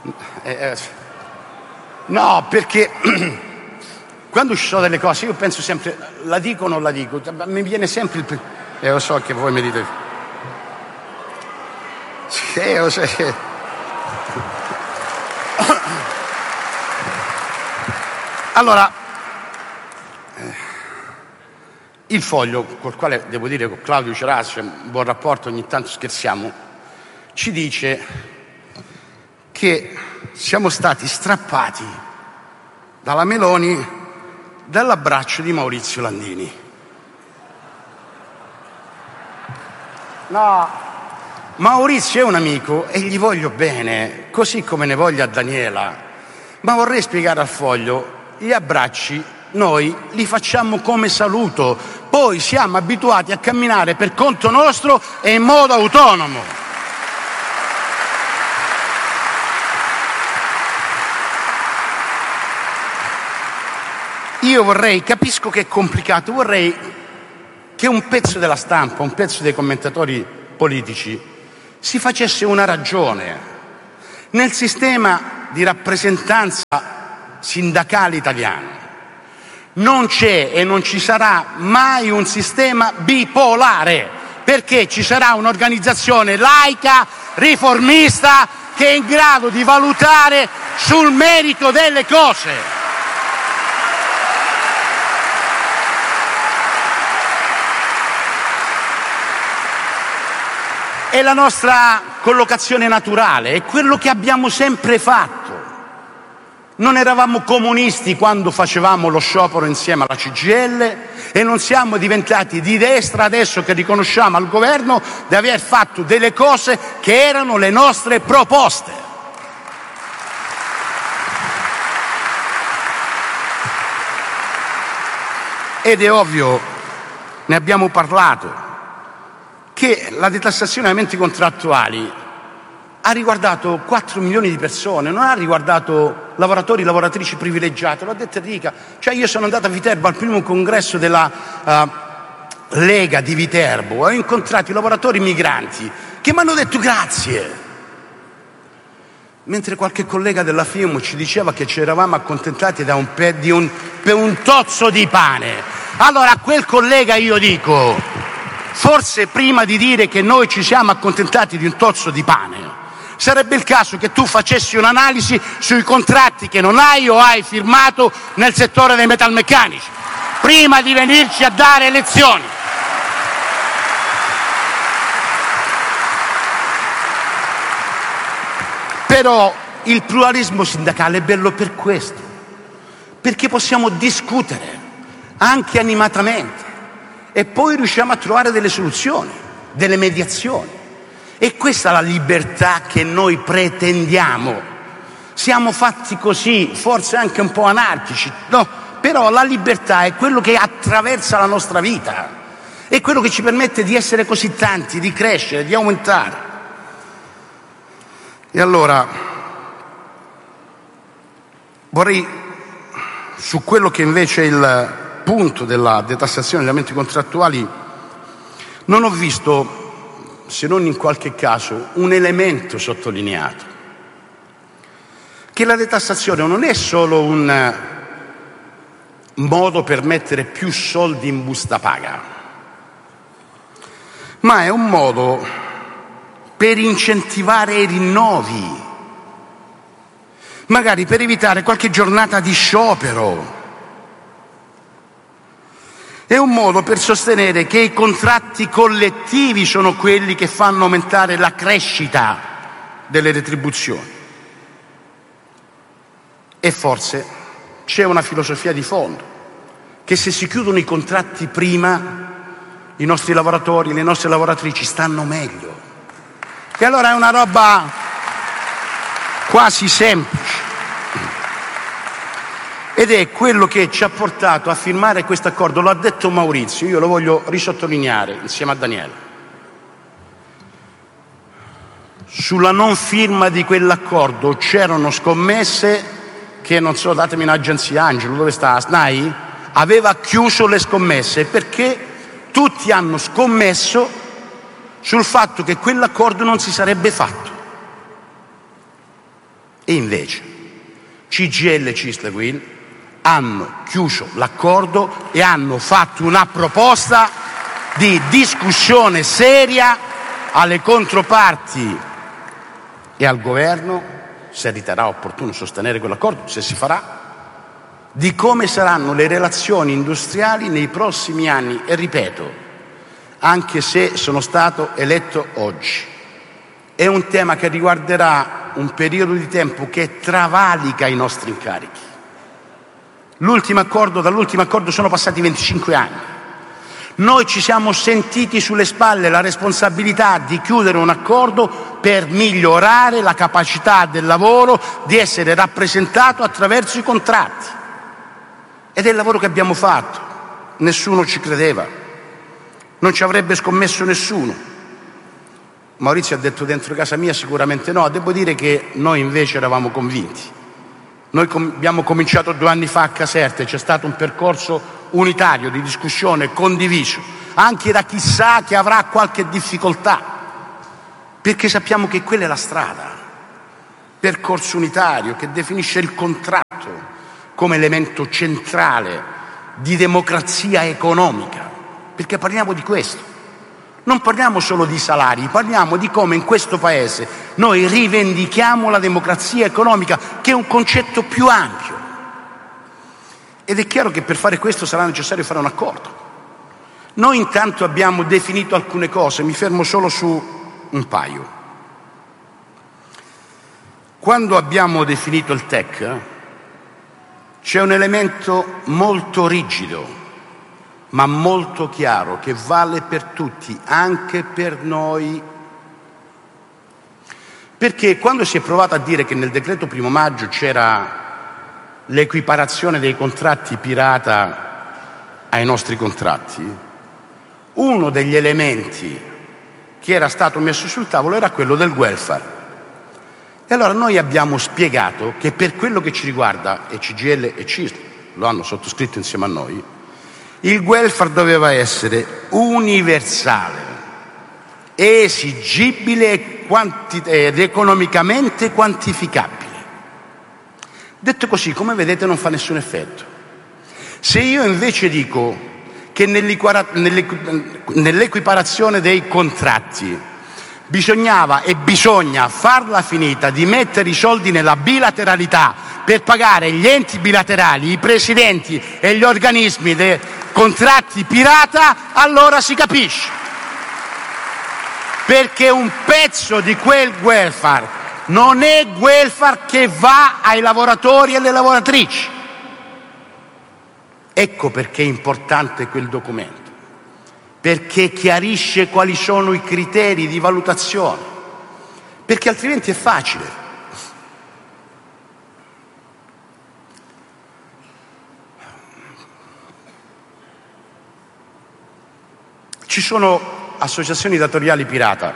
No, perché quando ci sono delle cose io penso sempre, la dico o non la dico? Mi viene sempre il... lo so che voi mi dite... lo so. Allora, il Foglio, col quale devo dire con Claudio Cerasi c'è un buon rapporto, ogni tanto scherziamo, ci dice che siamo stati strappati dalla Meloni dall'abbraccio di Maurizio Landini. No, Maurizio è un amico e gli voglio bene, così come ne voglio a Daniela, ma vorrei spiegare al Foglio, gli abbracci noi li facciamo come saluto, poi siamo abituati a camminare per conto nostro e in modo autonomo. Io vorrei, capisco che è complicato, vorrei che un pezzo della stampa, un pezzo dei commentatori politici si facesse una ragione. Nel sistema di rappresentanza sindacale italiano non c'è e non ci sarà mai un sistema bipolare, perché ci sarà un'organizzazione laica, riformista, che è in grado di valutare sul merito delle cose. È la nostra collocazione naturale, è quello che abbiamo sempre fatto. Non eravamo comunisti quando facevamo lo sciopero insieme alla CGIL e non siamo diventati di destra adesso che riconosciamo al governo di aver fatto delle cose che erano le nostre proposte. Ed è ovvio, ne abbiamo parlato, che la detassazione dei aumenti contrattuali ha riguardato 4 milioni di persone, non ha riguardato lavoratori e lavoratrici privilegiate, l'ha detto Enrica. Cioè io sono andato a Viterbo al primo congresso della Lega di Viterbo, ho incontrato i lavoratori migranti che mi hanno detto grazie, mentre qualche collega della FIUM ci diceva che ci eravamo accontentati per un tozzo di pane. Allora a quel collega io dico, forse prima di dire che noi ci siamo accontentati di un tozzo di pane, sarebbe il caso che tu facessi un'analisi sui contratti che non hai o hai firmato nel settore dei metalmeccanici, prima di venirci a dare lezioni. Però il pluralismo sindacale è bello per questo, perché possiamo discutere anche animatamente e poi riusciamo a trovare delle soluzioni, delle mediazioni. E questa è la libertà che noi pretendiamo. Siamo fatti così, forse anche un po' anarchici, no? Però la libertà è quello che attraversa la nostra vita, è quello che ci permette di essere così tanti, di crescere, di aumentare. E allora vorrei, su quello che invece è il punto della detassazione degli aumenti contrattuali, non ho visto, se non in qualche caso, un elemento sottolineato, che la detassazione non è solo un modo per mettere più soldi in busta paga, ma è un modo per incentivare i rinnovi, magari per evitare qualche giornata di sciopero. È un modo per sostenere che i contratti collettivi sono quelli che fanno aumentare la crescita delle retribuzioni. E forse c'è una filosofia di fondo, che se si chiudono i contratti prima, i nostri lavoratori, le nostre lavoratrici stanno meglio. E allora è una roba quasi semplice. Ed è quello che ci ha portato a firmare questo accordo, lo ha detto Maurizio, io lo voglio risottolineare insieme a Daniela. Sulla non firma di quell'accordo c'erano scommesse che, non so, datemi un'agenzia, Angelo, dove sta? SNAI? Aveva chiuso le scommesse perché tutti hanno scommesso sul fatto che quell'accordo non si sarebbe fatto. E invece CGIL e CISL hanno chiuso l'accordo e hanno fatto una proposta di discussione seria alle controparti e al governo, se riterrà opportuno sostenere quell'accordo, se si farà, di come saranno le relazioni industriali nei prossimi anni. E ripeto, anche se sono stato eletto oggi, è un tema che riguarderà un periodo di tempo che travalica i nostri incarichi. Dall'ultimo accordo sono passati 25 anni. Noi ci siamo sentiti sulle spalle la responsabilità di chiudere un accordo per migliorare la capacità del lavoro di essere rappresentato attraverso i contratti. Ed è il lavoro che abbiamo fatto. Nessuno ci credeva. Non ci avrebbe scommesso nessuno. Maurizio ha detto dentro casa mia sicuramente no. Devo dire che noi invece eravamo convinti. Noi abbiamo cominciato 2 anni fa a Caserte, c'è stato un percorso unitario di discussione condiviso, anche da chi sa che avrà qualche difficoltà, perché sappiamo che quella è la strada, percorso unitario che definisce il contratto come elemento centrale di democrazia economica, perché parliamo di questo. Non parliamo solo di salari, parliamo di come in questo Paese noi rivendichiamo la democrazia economica, che è un concetto più ampio. Ed è chiaro che per fare questo sarà necessario fare un accordo. Noi intanto abbiamo definito alcune cose, mi fermo solo su un paio. Quando abbiamo definito il TEC, c'è un elemento molto rigido, ma molto chiaro, che vale per tutti, anche per noi. Perché quando si è provato a dire che nel decreto 1° maggio c'era l'equiparazione dei contratti pirata ai nostri contratti, uno degli elementi che era stato messo sul tavolo era quello del welfare. E allora noi abbiamo spiegato che per quello che ci riguarda, e CGIL e CISL lo hanno sottoscritto insieme a noi, il welfare doveva essere universale, esigibile ed economicamente quantificabile. Detto così, come vedete, non fa nessun effetto. Se io invece dico che nell'equiparazione dei contratti bisognava e bisogna farla finita di mettere i soldi nella bilateralità per pagare gli enti bilaterali, i presidenti e gli organismi dei contratti pirata, allora si capisce. Perché un pezzo di quel welfare non è welfare che va ai lavoratori e alle lavoratrici. Ecco perché è importante quel documento, perché chiarisce quali sono i criteri di valutazione, perché altrimenti è facile. Ci sono associazioni datoriali pirata.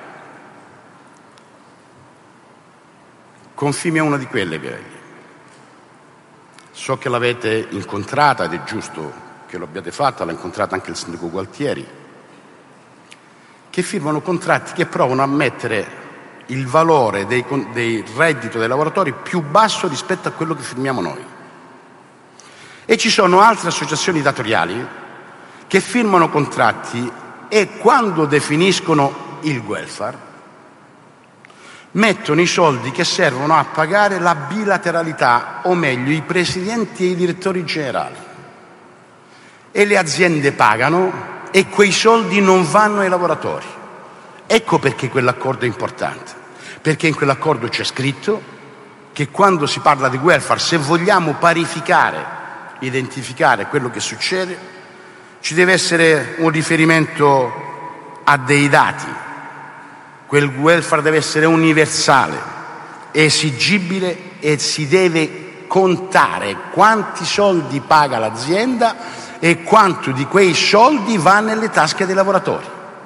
Confimi è una di quelle, che so che l'avete incontrata ed è giusto che lo abbiate fatto, l'ha incontrata anche il sindaco Gualtieri, che firmano contratti che provano a mettere il valore dei reddito dei lavoratori più basso rispetto a quello che firmiamo noi. E ci sono altre associazioni datoriali che firmano contratti e quando definiscono il welfare mettono i soldi che servono a pagare la bilateralità, o meglio i presidenti e i direttori generali. E le aziende pagano e quei soldi non vanno ai lavoratori. Ecco perché quell'accordo è importante, perché in quell'accordo c'è scritto che quando si parla di welfare, se vogliamo parificare, identificare quello che succede, ci deve essere un riferimento a dei dati. Quel welfare deve essere universale, esigibile e si deve contare quanti soldi paga l'azienda e quanto di quei soldi va nelle tasche dei lavoratori.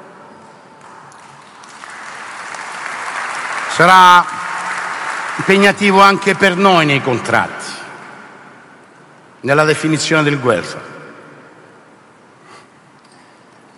Sarà impegnativo anche per noi nei contratti, nella definizione del welfare.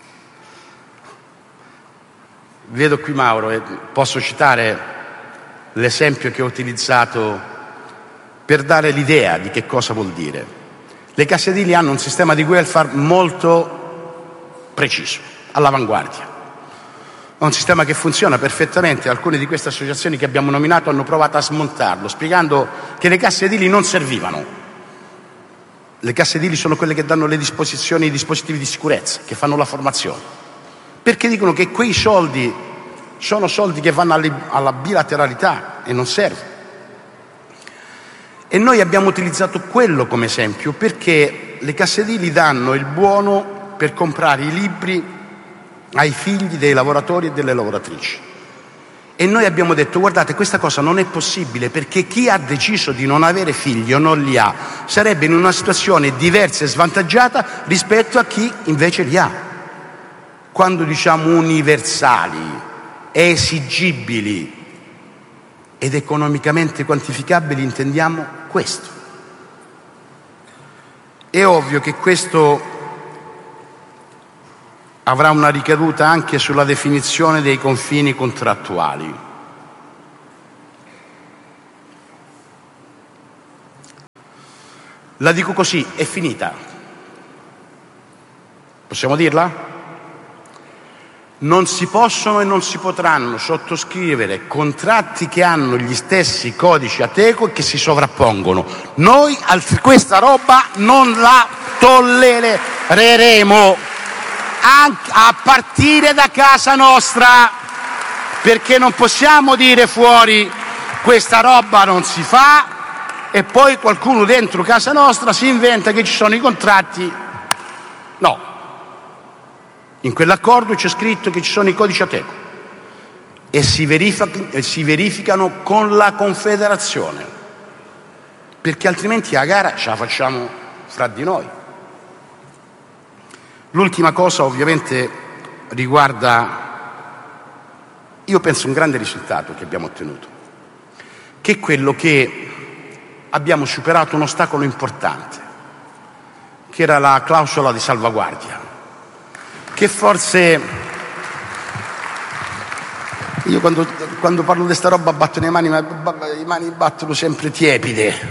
Vedo qui Mauro e posso citare l'esempio che ho utilizzato per dare l'idea di che cosa vuol dire. Le casse edili hanno un sistema di welfare molto preciso, all'avanguardia. È un sistema che funziona perfettamente. Alcune di queste associazioni che abbiamo nominato hanno provato a smontarlo, spiegando che le casse edili non servivano. Le casse edili sono quelle che danno le disposizioni, i dispositivi di sicurezza, che fanno la formazione, perché dicono che quei soldi sono soldi che vanno alla bilateralità e non servono. E noi abbiamo utilizzato quello come esempio perché le casse edili danno il buono per comprare i libri ai figli dei lavoratori e delle lavoratrici. E noi abbiamo detto: guardate, questa cosa non è possibile, perché chi ha deciso di non avere figli o non li ha sarebbe in una situazione diversa e svantaggiata rispetto a chi invece li ha. Quando diciamo universali, esigibili ed economicamente quantificabili, intendiamo questo. È ovvio che questo avrà una ricaduta anche sulla definizione dei confini contrattuali. La dico così: è finita. Possiamo dirla? Non si possono e non si potranno sottoscrivere contratti che hanno gli stessi codici Ateco e che si sovrappongono. Noi questa roba non la tollereremo, anche a partire da casa nostra, perché non possiamo dire fuori questa roba non si fa e poi qualcuno dentro casa nostra si inventa che ci sono i contratti. No, in quell'accordo c'è scritto che ci sono i codici Ateco e si verificano con la Confederazione, perché altrimenti la gara ce la facciamo fra di noi. L'ultima cosa ovviamente riguarda, io penso, un grande risultato che abbiamo ottenuto, che è quello che abbiamo superato un ostacolo importante, che era la clausola di salvaguardia, che forse, io quando parlo di sta roba batto le mani, ma le mani battono sempre tiepide,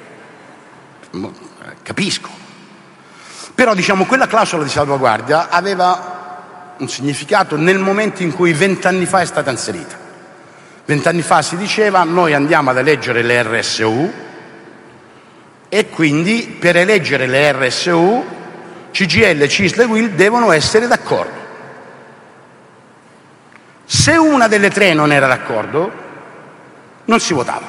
capisco. Però diciamo quella clausola di salvaguardia aveva un significato nel momento in cui 20 anni fa è stata inserita. 20 anni fa si diceva: noi andiamo ad eleggere le RSU e quindi per eleggere le RSU CGIL, CISL e UIL devono essere d'accordo. Se una delle tre non era d'accordo, non si votava.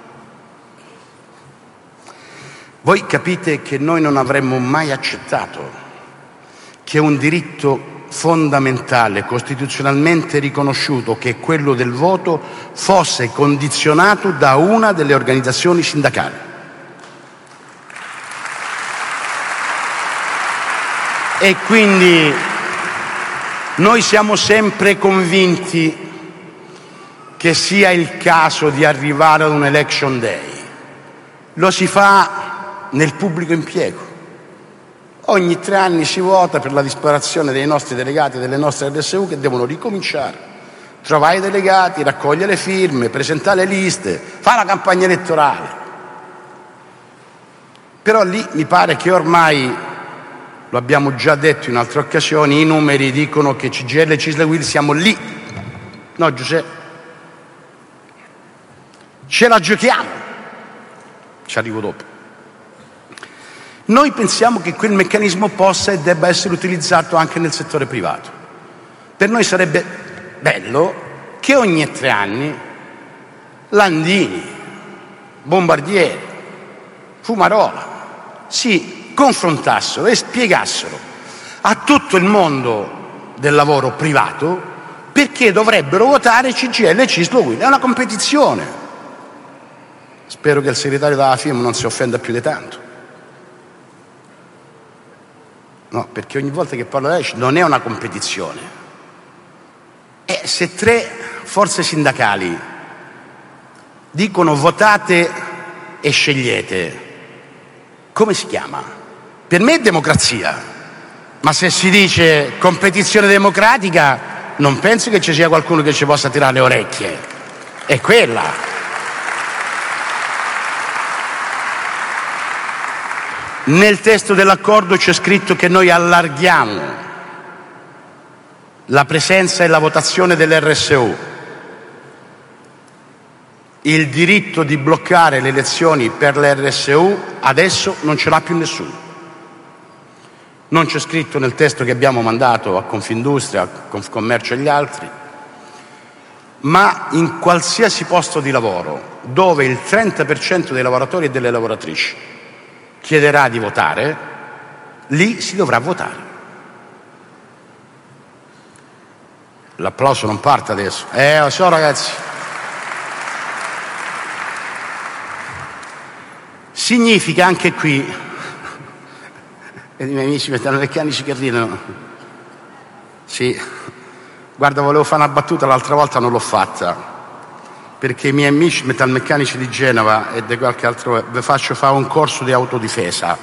Voi capite che noi non avremmo mai accettato che un diritto fondamentale, costituzionalmente riconosciuto, che è quello del voto, fosse condizionato da una delle organizzazioni sindacali. E quindi noi siamo sempre convinti che sia il caso di arrivare ad un election day. Lo si fa nel pubblico impiego. Ogni 3 anni si vota per la disperazione dei nostri delegati e delle nostre RSU che devono ricominciare, trovare i delegati, raccogliere le firme, presentare le liste, fare la campagna elettorale. Però lì mi pare che ormai, lo abbiamo già detto in altre occasioni, i numeri dicono che CGIL, CISL e UIL siamo lì. No, Giuseppe? Ce la giochiamo. Ci arrivo dopo. Noi pensiamo che quel meccanismo possa e debba essere utilizzato anche nel settore privato. Per noi sarebbe bello che ogni 3 anni Landini, Bombardieri, Fumarola si confrontassero e spiegassero a tutto il mondo del lavoro privato perché dovrebbero votare CGIL, CISL o UIL. È una competizione. Spero che il segretario della FIM non si offenda più di tanto. No, perché ogni volta che parlo di non è una competizione. E se 3 forze sindacali dicono votate e scegliete, come si chiama? Per me è democrazia, ma se si dice competizione democratica non penso che ci sia qualcuno che ci possa tirare le orecchie. È quella. Nel testo dell'accordo c'è scritto che noi allarghiamo la presenza e la votazione dell'RSU. Il diritto di bloccare le elezioni per l'RSU adesso non ce l'ha più nessuno. Non c'è scritto nel testo che abbiamo mandato a Confindustria, a Confcommercio e agli altri, ma in qualsiasi posto di lavoro dove il 30% dei lavoratori e delle lavoratrici chiederà di votare, lì si dovrà votare. L'applauso non parte adesso. Lo so, ragazzi. Significa anche qui, e i miei amici metalmeccanici che ridono, sì, guarda, volevo fare una battuta, l'altra volta non l'ho fatta, perché i miei amici metalmeccanici di Genova e di qualche altro, vi faccio fare un corso di autodifesa.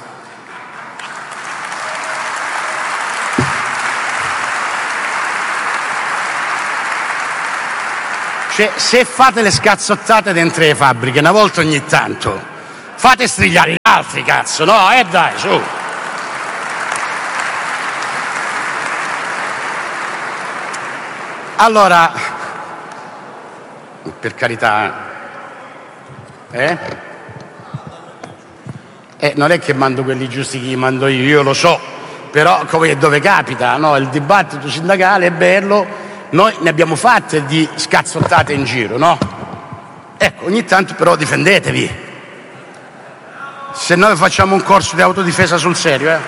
Cioè, se fate le scazzottate dentro le fabbriche una volta ogni tanto, fate strigliare gli altri, cazzo, no? Dai, su. Allora, per carità, non è che mando quelli giusti che li mando io lo so, però come dove capita, no? Il dibattito sindacale è bello, noi ne abbiamo fatte di scazzottate in giro, no? Ecco, ogni tanto però difendetevi. Se noi facciamo un corso di autodifesa sul serio,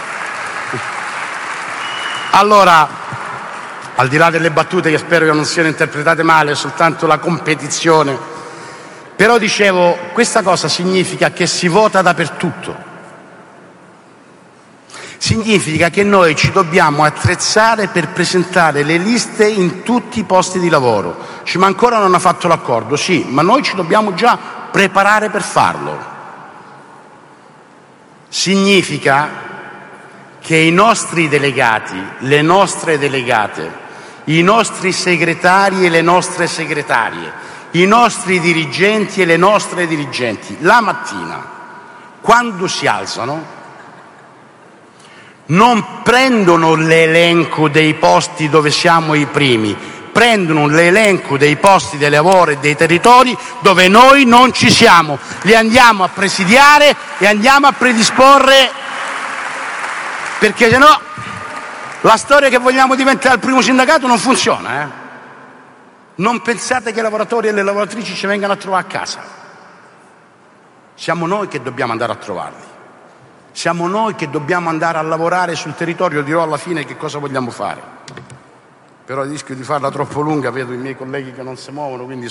Allora, al di là delle battute che spero che non siano interpretate male, è soltanto la competizione, però dicevo, questa cosa significa che si vota dappertutto. Significa che noi ci dobbiamo attrezzare per presentare le liste in tutti i posti di lavoro. Ma ancora non ha fatto l'accordo, sì, ma noi ci dobbiamo già preparare per farlo. Significa che i nostri delegati, le nostre delegate, i nostri segretari e le nostre segretarie, i nostri dirigenti e le nostre dirigenti, la mattina, quando si alzano, non prendono l'elenco dei posti dove siamo i primi, prendono l'elenco dei posti di lavoro e dei territori dove noi non ci siamo, li andiamo a presidiare e andiamo a predisporre, perché se no la storia che vogliamo diventare il primo sindacato non funziona. Non pensate che i lavoratori e le lavoratrici ci vengano a trovare a casa. Siamo noi che dobbiamo andare a trovarli. Siamo noi che dobbiamo andare a lavorare sul territorio. Dirò alla fine che cosa vogliamo fare. Però rischio di farla troppo lunga, vedo i miei colleghi che non si muovono, quindi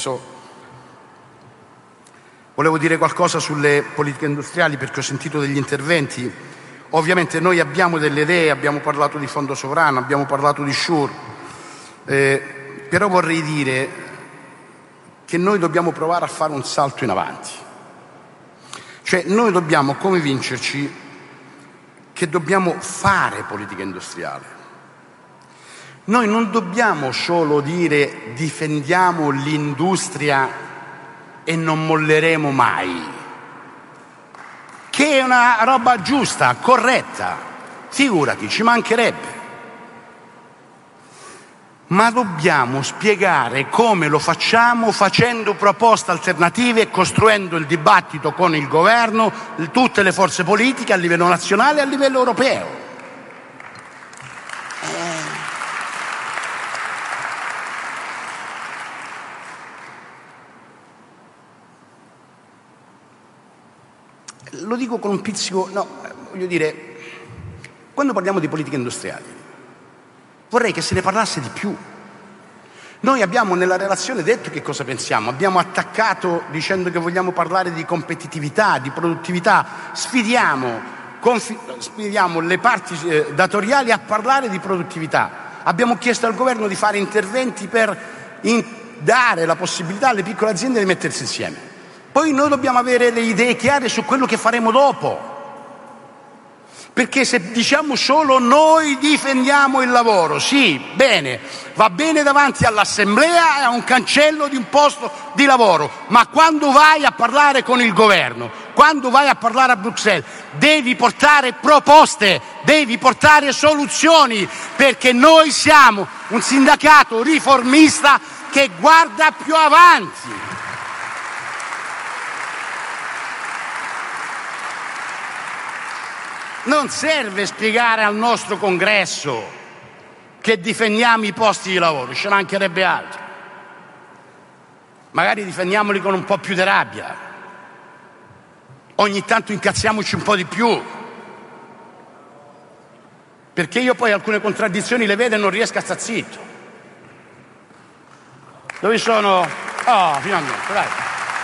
Volevo dire qualcosa sulle politiche industriali perché ho sentito degli interventi. Ovviamente noi abbiamo delle idee, abbiamo parlato di fondo sovrano, abbiamo parlato di SURE, però vorrei dire che noi dobbiamo provare a fare un salto in avanti. Cioè noi dobbiamo convincerci che dobbiamo fare politica industriale. Noi non dobbiamo solo dire difendiamo l'industria e non molleremo mai, che è una roba giusta, corretta, figurati, ci mancherebbe. Ma dobbiamo spiegare come lo facciamo facendo proposte alternative e costruendo il dibattito con il governo, tutte le forze politiche a livello nazionale e a livello europeo. Lo dico con un pizzico, voglio dire, quando parliamo di politica industriale, vorrei che se ne parlasse di più. Noi abbiamo nella relazione detto che cosa pensiamo, abbiamo attaccato dicendo che vogliamo parlare di competitività, di produttività, sfidiamo le parti datoriali a parlare di produttività. Abbiamo chiesto al governo di fare interventi per dare la possibilità alle piccole aziende di mettersi insieme. Poi noi dobbiamo avere le idee chiare su quello che faremo dopo. Perché se diciamo solo noi difendiamo il lavoro, sì, bene, va bene davanti all'assemblea e a un cancello di un posto di lavoro, ma quando vai a parlare con il governo, quando vai a parlare a Bruxelles devi portare proposte, devi portare soluzioni, perché noi siamo un sindacato riformista che guarda più avanti. Non serve spiegare al nostro congresso che difendiamo i posti di lavoro, ce ne mancherebbe altro. Magari difendiamoli con un po' più di rabbia, ogni tanto incazziamoci un po' di più, perché io poi alcune contraddizioni le vedo e non riesco a stare zitto. Dove sono? Oh, finalmente, dai.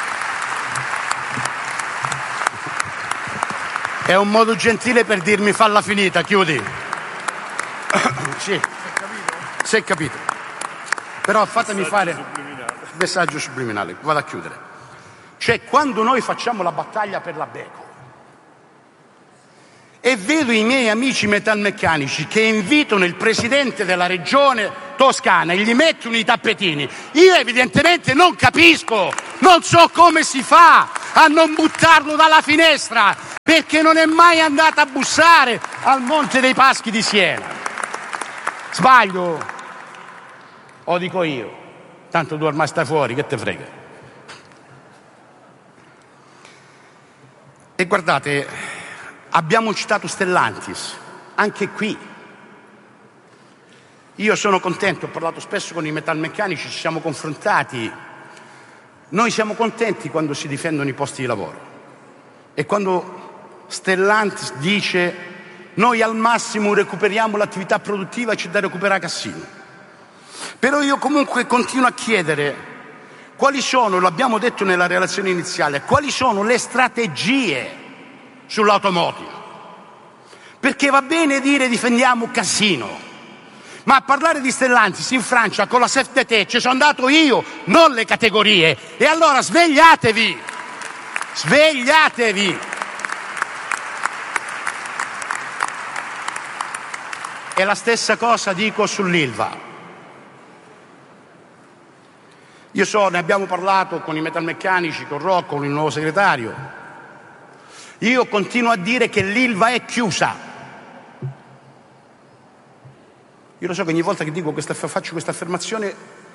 È un modo gentile per dirmi falla finita, chiudi. Sì, si è capito. Però fatemi fare il messaggio subliminale, vado a chiudere. Cioè, quando noi facciamo la battaglia per la Beko e vedo i miei amici metalmeccanici che invitano il presidente della regione Toscana e gli mettono i tappetini, io evidentemente non capisco, non so come si fa a non buttarlo dalla finestra, perché non è mai andato a bussare al Monte dei Paschi di Siena. Sbaglio? O dico io? Tanto tu ormai stai fuori, che te frega? E guardate, abbiamo citato Stellantis, anche qui. Io sono contento, ho parlato spesso con i metalmeccanici, ci siamo confrontati. Noi siamo contenti quando si difendono i posti di lavoro e quando Stellantis dice noi al massimo recuperiamo l'attività produttiva e c'è da recuperare Cassino. Però io comunque continuo a chiedere quali sono, lo abbiamo detto nella relazione iniziale, quali sono le strategie sull'automotive. Perché va bene dire difendiamo Cassino, ma a parlare di Stellantis in Francia con la CFDT ci sono andato io, non le categorie. E allora svegliatevi! Svegliatevi! E la stessa cosa dico sull'Ilva. Io so, ne abbiamo parlato con i metalmeccanici, con Rocco, con il nuovo segretario. Io continuo a dire che l'Ilva è chiusa. Io lo so che ogni volta che dico faccio questa affermazione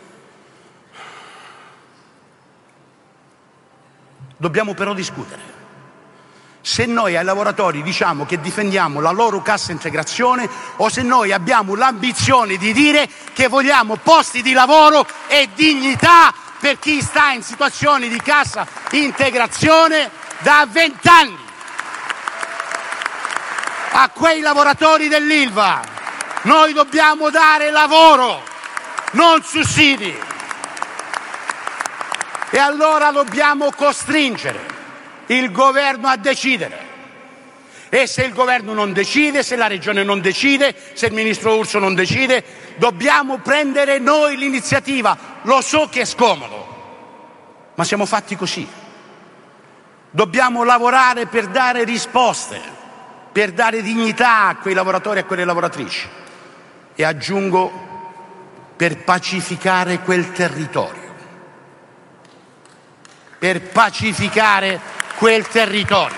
dobbiamo però discutere. Se noi ai lavoratori diciamo che difendiamo la loro cassa integrazione o se noi abbiamo l'ambizione di dire che vogliamo posti di lavoro e dignità per chi sta in situazioni di cassa integrazione da 20 anni. A quei lavoratori dell'Ilva noi dobbiamo dare lavoro, non sussidi. E allora dobbiamo costringere il governo a decidere. E se il governo non decide, se la regione non decide, se il ministro Urso non decide, dobbiamo prendere noi l'iniziativa. Lo so che è scomodo, ma siamo fatti così. Dobbiamo lavorare per dare risposte, per dare dignità a quei lavoratori e a quelle lavoratrici. E aggiungo, per pacificare quel territorio. Per pacificare quel territorio.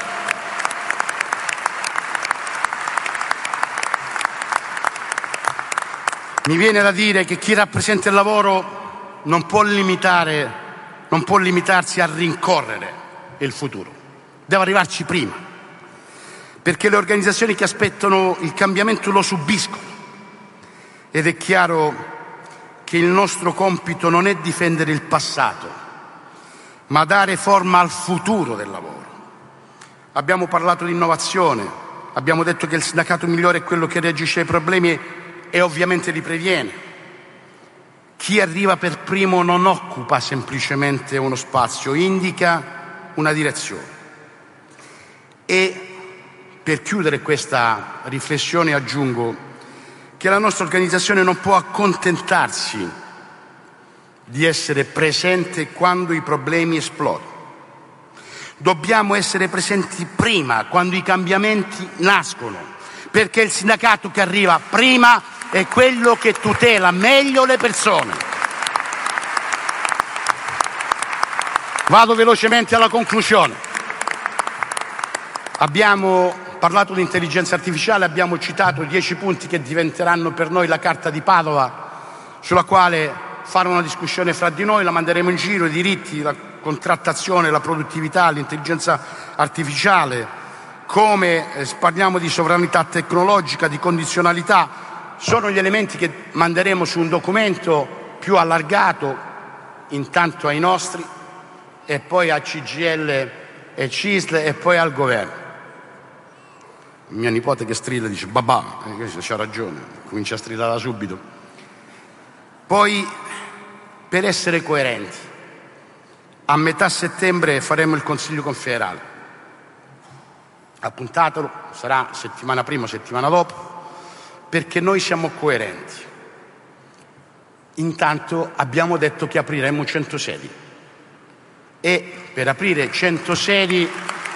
Mi viene da dire che chi rappresenta il lavoro non può limitarsi a rincorrere il futuro, deve arrivarci prima, perché le organizzazioni che aspettano il cambiamento lo subiscono ed è chiaro che il nostro compito non è difendere il passato, ma dare forma al futuro del lavoro. Abbiamo parlato di innovazione, abbiamo detto che il sindacato migliore è quello che reagisce ai problemi e ovviamente li previene. Chi arriva per primo non occupa semplicemente uno spazio, indica una direzione. E per chiudere questa riflessione aggiungo che la nostra organizzazione non può accontentarsi di essere presente quando i problemi esplodono. Dobbiamo essere presenti prima, quando i cambiamenti nascono, perché il sindacato che arriva prima è quello che tutela meglio le persone. Vado velocemente alla conclusione. Abbiamo parlato di intelligenza artificiale, abbiamo citato 10 punti che diventeranno per noi la carta di Padova, sulla quale fare una discussione fra di noi, la manderemo in giro: i diritti, la contrattazione, la produttività, l'intelligenza artificiale. Come parliamo di sovranità tecnologica, di condizionalità, sono gli elementi che manderemo su un documento più allargato, intanto ai nostri e poi a CGIL e CISL e poi al governo. Mia nipote che strilla dice babà, c'ha ragione, comincia a strillare subito. Poi, per essere coerenti, a metà settembre faremo il Consiglio confederale. Appuntatelo, sarà settimana prima o settimana dopo, perché noi siamo coerenti. Intanto abbiamo detto che apriremo 100 sedi e per aprire 100 sedi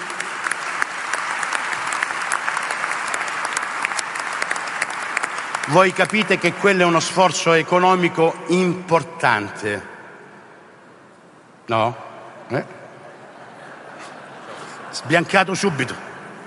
voi capite che quello è uno sforzo economico importante, no? Sbiancato subito.